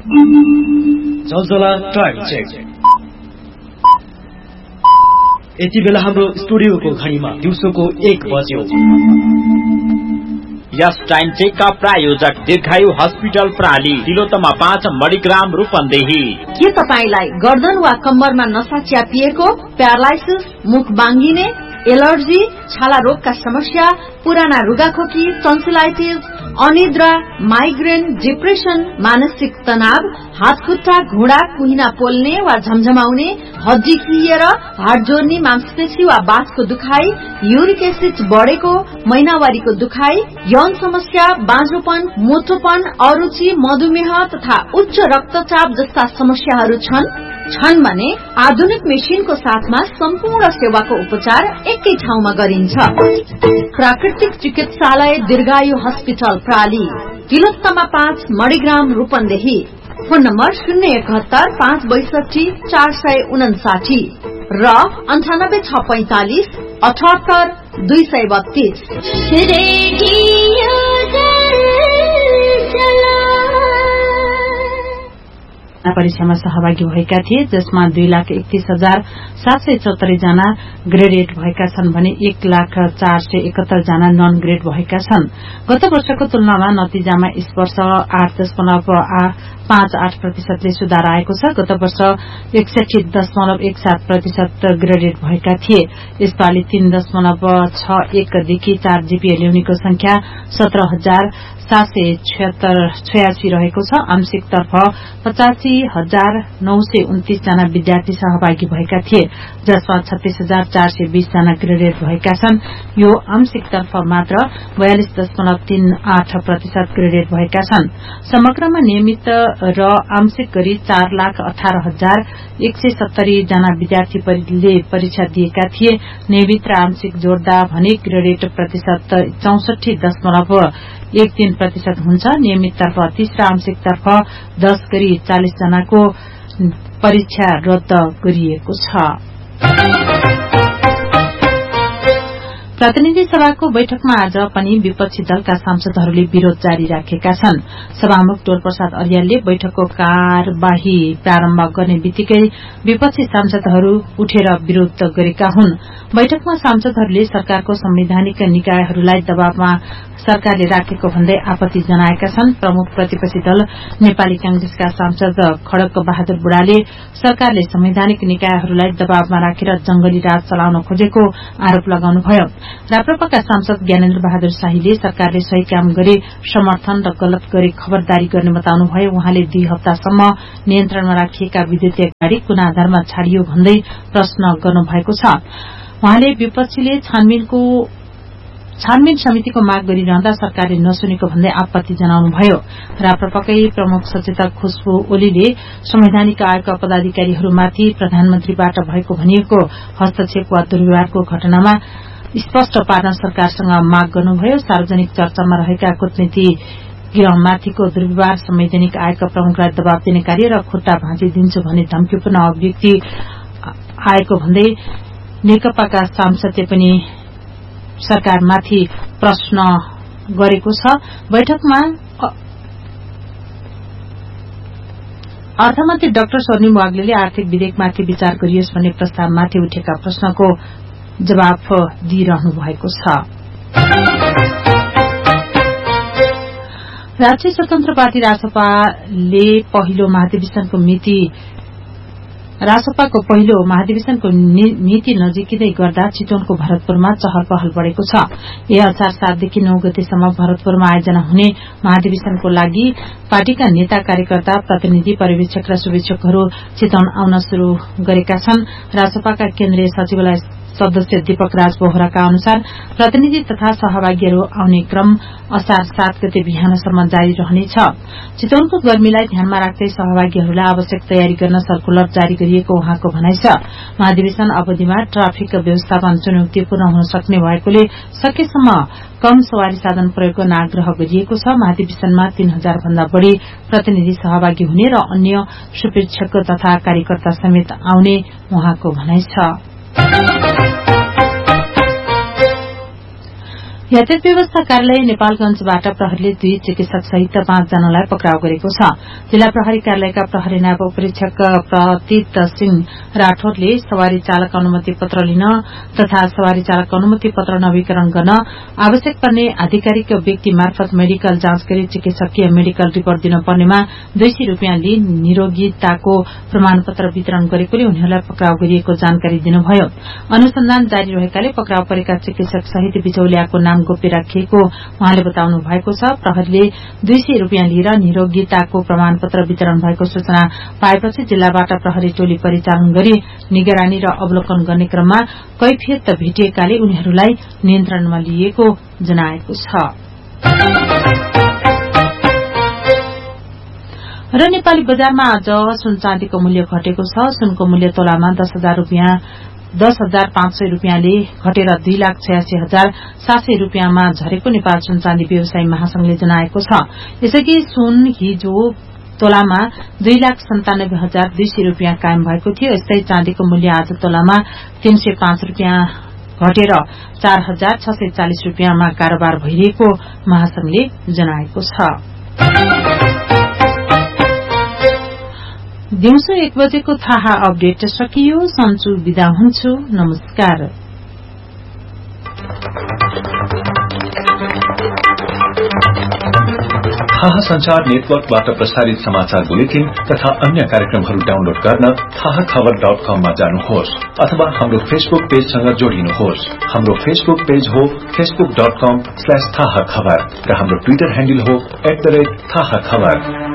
जलजला time check. यति बेला हाम्रो स्टुडियोको घडीमा दिउँसोको 1 बज्यो। यस टाइम चेक का प्रायोजक दीर्घायु हस्पिटल प्राली, तिलोत्तमा 5 मणिग्राम रूपन्देही। के तपाईलाई गर्दन वा कम्मरमा नसा च्यापिएको, प्यारालाइसिस, मुख बाङ्गिने, एलर्जी, छाला रोगका समस्या, पुराना रुगाखोकी, टन्सिलाइटिस, अनिद्रा, माइग्रेन, डिप्रेसन, मानसिक तनाव, हात खुट्टा, घुँडा, कुहिना पोल्ने वा झमझमाउने, हड्डी खिएर, हाड जोड्ने, मांसपेशी वा बाँसको दुखाइ, युरिक एसिड बढेको, महिनावारीको दुखाइ, यौन समस्या, बाँझोपन, मोटोपन, अरुचि, मधुमेह तथा उच्च रक्तचाप जस्ता समस्याहरू छन् भने आधुनिक मेसिनको साथमा सम्पूर्ण सेवाको उपचार एकै ठाउँमा गरिन्छ। प्राकृतिक चिकित्सालय दीर्घायु hospital प्राली, Tilottama 5 Manigram Rupandehi. Phone number 071 562 459 र 98645 78 232। परीक्षामा सहभागी भएका थिए, जसमा 2,31,774 जना ग्रेडेड भएका छन् भने 1,04,71 जना नन ग्रेड भएका छन्। गत वर्षको तुलनामा नतिजामा यस वर्ष 8.58% सुधार आएको छ। गत वर्ष 61.17% ग्रेडेड भएका थिए। यसपालि 3.61 देखि 4 जीपीए ल्याउनेको संख्या 17,786 रहेको छ। आंशिक तर्फ 85,929 जना विद्यार्थी सहभागी भएका थिए, जसमा 36,420 जना ग्रेडेड भएका छन्। यो आंशिक तर्फ मात्र 42.38% ग्रेडेड भएका छन्। समग्रमा नियमित र आंशिक गरी 4,18,170 जना विद्यार्थीले परीक्षा दिएका थिए। नियमित र आंशिक जोड्दा भने ग्रेडेड प्रतिशत 64.13% हुन्छ। नियमित तर्फ 30 र आंशिक तर्फ 10 गरी 40 जनाको परीक्षा रद्द गरिएको छ। प्रतिनिधि सभाको बैठकमा आज पनि विपक्षी दलका सांसदहरूले विरोध जारी राखेका छन्। सभामुख टोलप्रसाद अर्यालले बैठकको कार्यवाही प्रारम्भ गर्ने बित्तिकै विपक्षी सांसदहरू उठेर विरोध गरेका हुन्। बैठकमा सांसदहरूले सरकारको संवैधानिक निकायहरूलाई दबावमा सरकारले राखेको भन्दै आपत्ति जनाएका छन्। प्रमुख प्रतिपक्षी दल नेपाली कांग्रेसका सांसद खड्ग बहादुर बुढाले सरकारले संवैधानिक निकायहरूलाई दबावमा राखेर जंगली राज चलाउन खोजेको आरोप लगाउनुभयो। राप्रपाका सांसद ज्ञानेन्द्र बहादुर शाहीले सरकारले सही काम गरे समर्थन र गलत गरे खबरदारी गर्ने बताउनुभयो। उहाँले 2 हप्तासम्म नियन्त्रणमा राखिएका विद्युतीय गाड़ी कुन आधारमा छाडियो भन्दै प्रश्न गर्नुभएको छ। उहाँले विपक्षीले छानबिन समितिको माग गरिरहँदा सरकारले नसुनेको भन्दै आपत्ति जनाउनुभयो। राप्रपाकै प्रमुख सचेतक खुशबु ओलीले संवैधानिक आयोगका पदाधिकारीहरूमाथि प्रधानमन्त्रीबाट भएको भनिएको हस्तक्षेप वा दुर्व्यवहारको घटनामा स्पष्ट पार्न सरकारसँग माग गर्नुभयो। सार्वजनिक चर्चामा रहेका कूटनीति गृहमाथिको दुर्व्यवहार, संवैधानिक आयोगका प्रमुखलाई दबाव दिने कार्य र खुट्टा भाँचिदिन्छु भन्ने धम्कीपूर्ण अभिव्यक्ति आएको भन्दै नेकपाका सांसदले पनि सरकारमाथि प्रश्न गरेको छ। बैठकमा अर्थमन्त्री डाक्टर स्वर्णिम वाग्लेले आर्थिक विधेयकमाथि विचार गरियोस् भन्ने प्रस्तावमाथि उठेका प्रश्नको जवाफ दिइरहनु भएको छ। राष्ट्रिय स्वतन्त्र पार्टी रासपाको पहिलो महाधिवेशनको मिति नजिकिँदै गर्दा चितवनको भरतपुरमा चहल पहल बढ़ेको छ। असार 7 देखि 9 गतेसम्म भरतपुरमा आयोजना हुने महाधिवेशनको लागि पार्टीका नेता, कार्यकर्ता, प्रतिनिधि, पर्यवेक्षक र शुभेच्छकहरू चितवन आउन शुरू गरेका छन्। रासपाका केन्द्रीय सचिवालय सदस्य दीपक राज बोहराका अनुसार प्रतिनिधि तथा सहभागीहरू आउने क्रम असार 7 गते बिहानसम्म जारी रहनेछ। चितवनको गर्मीलाई ध्यानमा राख्दै सहभागीहरूलाई आवश्यक तयारी गर्न सर्कुलर जारी गरिएको उहाँको भनाइ छ। महाधिवेशन अवधिमा ट्राफिक व्यवस्थापन चुनौतीपूर्ण हुन सक्ने भएकोले सकेसम्म कम सवारी साधन प्रयोग गर्न आग्रह गरिएको छ। महाधिवेशनमा 3000 भन्दा बढ़ी प्रतिनिधि सहभागी हुने र अन्य शुभेच्छक तथा कार्यकर्ता समेत आउने उहाँको भनाइ छ। यातायात व्यवस्था कार्यालय नेपालगंजबाट प्रहरीले 2 चिकित्सक सहित 5 जनालाई पक्राउ गरेको छ। जिल्ला प्रहरी कार्यालयका प्रहरी नायब उपरीक्षक प्रतीत सिंह राठौरले सवारी चालक अनुमति पत्र लिन तथा सवारी चालक अनुमति पत्र नवीकरण गर्न आवश्यक पर्ने आधिकारिक व्यक्ति मार्फत मेडिकल जाँच गरी चिकित्सकीय मेडिकल रिपोर्ट दिन पर्नेमा 200 रूपियाँ लिई निरोगिताको प्रमाणपत्र वितरण गरेकोले उनीहरूलाई पक्राउ गरिएको जानकारी दिनुभयो। अनुसन्धान जारी रहेकाले पक्राउ परेका चिकित्सक सहित बिचौलियाको नाम गोप्य राखिएको उहाँले बताउनु भएको छ। प्रहरीले 200 रूपियाँ लिएर निरोगिताको प्रमाणपत्र वितरण भएको सूचना पाएपछि जिल्लाबाट प्रहरी टोली परिचालन गरी निगरानी र अवलोकन गर्ने क्रममा कैफियत भेटिएकाले उनीहरूलाई नियन्त्रणमा लिएको जनाएको छ। र नेपाली बजारमा आज सुन चाँदीको मूल्य घटेको छ। सुनको मूल्य तोलामा 10,500 रूपियाँले घटेर 2,86,700 रूपियाँमा झरेको नेपाल सुन चाँदी व्यवसायी महासंघले जनाएको छ। यसअघि सुन हिजो तोलामा 2,97,200 रूपियाँ कायम भएको थियो। यस्तै चाँदीको मूल्य आज तोलामा 305 रूपियाँ घटेर 4,640 रूपियाँमा कारोबार भइरहेको महासंघले जनाएको छ। दिउँसो 1 बजेको थाहा अपडेट सकियो। सन्चु बिदा हुन्छु। नमस्कार। थाहा संचार नेटवर्कबाट प्रसारित समाचार बुलेटिन तथा अन्य कार्यक्रमहरू डाउनलोड गर्न थाहाखबर.com मा जानुहोस् अथवा हाम्रो फेसबुक पेजसँग जोडिनुहोस्। हाम्रो फेसबुक पेज हो facebook.com/थाहाखबर र हाम्रो ट्विटर ह्यान्डल हो @थाहाखबर।